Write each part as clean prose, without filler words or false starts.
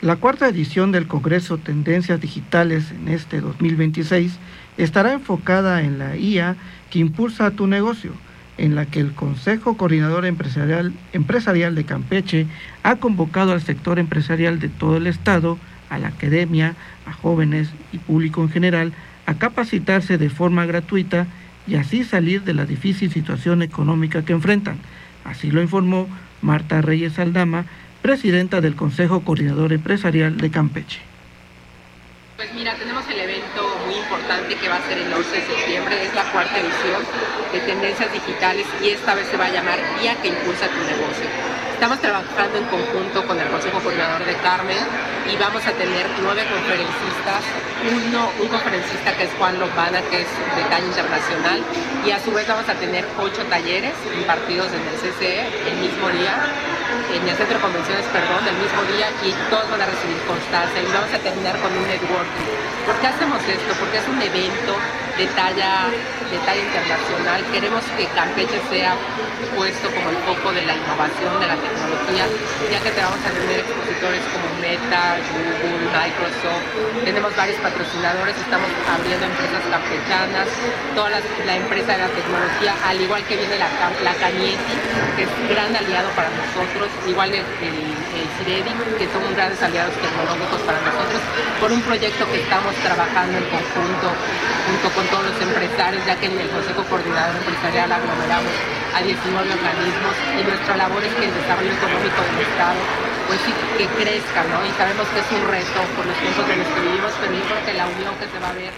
La cuarta edición del Congreso Tendencias Digitales en este 2026 estará enfocada en la IA que impulsa tu negocio, en la que el Consejo Coordinador Empresarial de Campeche ha convocado al sector empresarial de todo el estado, a la academia, a jóvenes y público en general, a capacitarse de forma gratuita y así salir de la difícil situación económica que enfrentan. Así lo informó Marta Reyes Aldama, presidenta del Consejo Coordinador Empresarial de Campeche. Pues mira, tenemos el evento muy importante que va a ser el 11 de septiembre, es la cuarta edición de Tendencias Digitales y esta vez se va a llamar IA que impulsa tu negocio. Estamos trabajando en conjunto con el Consejo Coordinador de Carmen y vamos a tener 9 conferencistas, un conferencista que es Juan Lopana, que es de talla internacional, y a su vez vamos a tener 8 talleres impartidos en el CCE el mismo día, en el Centro de Convenciones, el mismo día, y todos van a recibir constancia y vamos a terminar con un networking. ¿Por qué hacemos esto? Porque es un evento de talla internacional. Queremos que Campeche sea puesto como el foco de la innovación, de la tecnología, ya que vamos a tener expositores como Meta, Google, Microsoft. Tenemos varios patrocinadores, estamos abriendo empresas campechanas, toda la empresa de la tecnología, al igual que viene la Canieti, que es un gran aliado para nosotros, igual el Ciredi, que son grandes aliados tecnológicos para nosotros, por un proyecto que estamos trabajando en conjunto junto con todos los empresarios, ya que en el Consejo Coordinador Empresarial aglomeramos a 19 organismos y nuestra labor es que el desarrollo económico del Estado pues sí que crezca, ¿no? Y sabemos que es un reto por los tiempos en los que vivimos, pero yo creo que la unión que se va a ver.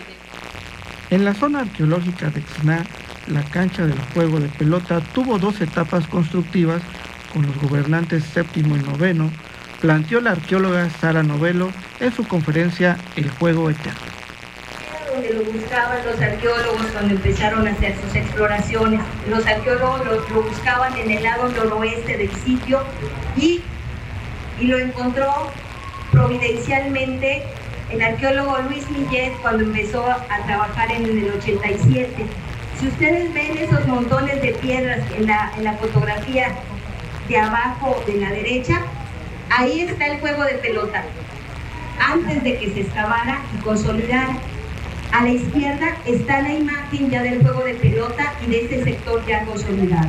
En la zona arqueológica de Xná, la cancha del juego de pelota tuvo 2 etapas constructivas con los gobernantes séptimo y noveno, planteó la arqueóloga Sara Novelo en su conferencia El Juego Eterno. Donde lo buscaban los arqueólogos cuando empezaron a hacer sus exploraciones. Los arqueólogos lo buscaban en el lado noroeste del sitio y lo encontró providencialmente el arqueólogo Luis Millet cuando empezó a trabajar en el 87. Si ustedes ven esos montones de piedras en la fotografía de abajo de la derecha, ahí está el juego de pelota, antes de que se excavara y consolidara. A la izquierda está la imagen ya del juego de pelota y de este sector ya consolidado.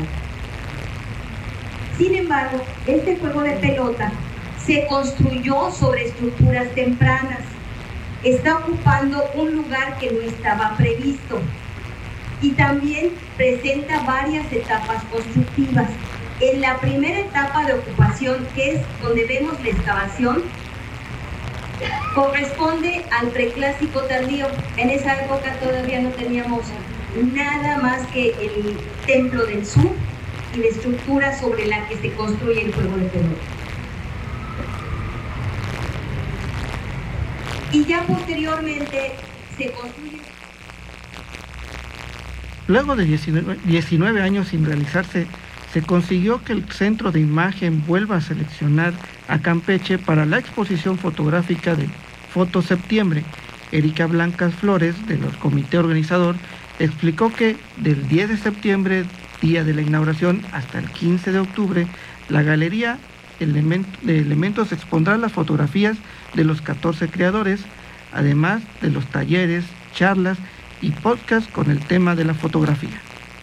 Sin embargo, este juego de pelota se construyó sobre estructuras tempranas. Está ocupando un lugar que no estaba previsto y también presenta varias etapas constructivas. En la primera etapa de ocupación, que es donde vemos la excavación, corresponde al preclásico tardío. En esa época todavía no teníamos nada más que el templo del sur y la estructura sobre la que se construye el juego de pelota. Y ya posteriormente se construye. Luego de 19 años sin realizarse, se consiguió que el Centro de Imagen vuelva a seleccionar a Campeche para la exposición fotográfica de Foto Septiembre. Erika Blancas Flores, del comité organizador, explicó que del 10 de septiembre, día de la inauguración, hasta el 15 de octubre, la galería de elementos expondrá las fotografías de los 14 creadores, además de los talleres, charlas y podcasts con el tema de la fotografía.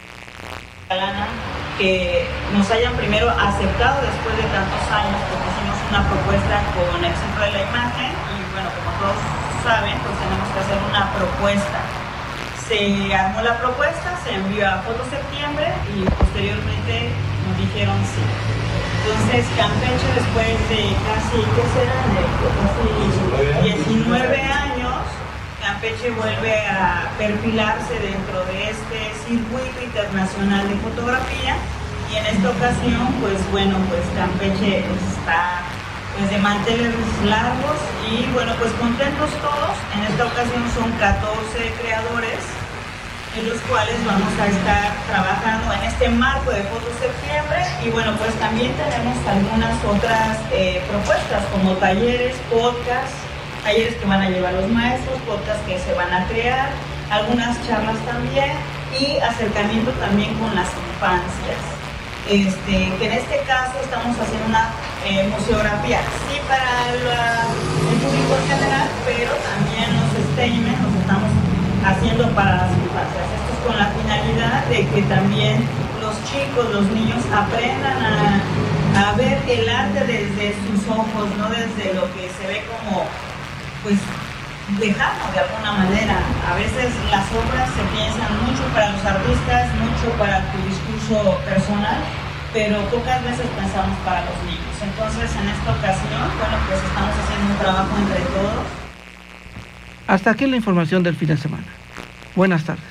Que nos hayan primero aceptado después de tantos años, porque hicimos una propuesta con el Centro de la Imagen y bueno, como todos saben, pues tenemos que hacer una propuesta. Se armó la propuesta, se envió a Foto Septiembre y posteriormente nos dijeron sí. Entonces Campeche, después de casi, ¿qué será? De casi 19 años, Campeche vuelve a perfilarse dentro de este circuito internacional de fotografía y en esta ocasión, pues bueno, pues Campeche está pues de manteles largos y bueno, pues contentos todos. En esta ocasión son 14 creadores en los cuales vamos a estar trabajando en este marco de Foto Septiembre y bueno, pues también tenemos algunas otras propuestas como talleres, podcasts, talleres que van a llevar los maestros, podcasts que se van a crear, algunas charlas también y acercamiento también con las infancias. Que en este caso estamos haciendo una museografía sí para el público en general, pero también los STEAM los estamos haciendo para las infancias. Esto es con la finalidad de que también los chicos, los niños aprendan a ver el arte desde sus ojos, no desde lo que se ve como, pues, lejano de alguna manera. A veces las obras se piensan mucho para los artistas, mucho para tu discurso personal, pero pocas veces pensamos para los niños. Entonces, en esta ocasión, bueno, pues estamos haciendo un trabajo entre todos. Hasta aquí la información del fin de semana. Buenas tardes.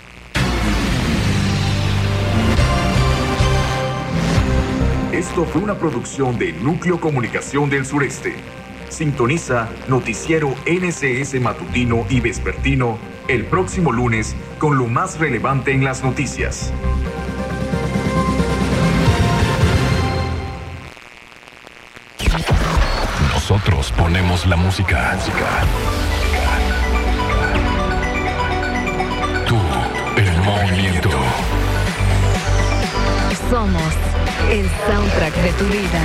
Esto fue una producción de Núcleo Comunicación del Sureste. Sintoniza Noticiero NCS Matutino y Vespertino el próximo lunes con lo más relevante en las noticias. Nosotros ponemos la música. Tú, el movimiento. Somos el soundtrack de tu vida.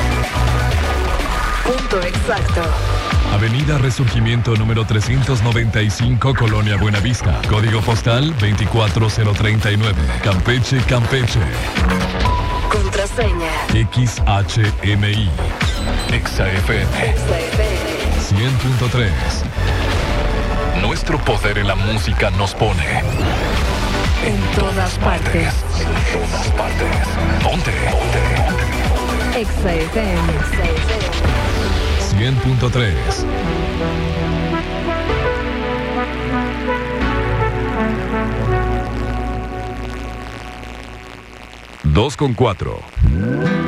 Punto exacto. Avenida Resurgimiento número 395, Colonia Buenavista. Código postal 24039. Campeche, Campeche. Contraseña. XHMI. XFM. 100.3. Nuestro poder en la música nos pone En todas partes. En todas partes. Ponte. XFM. 100.3. 2:4.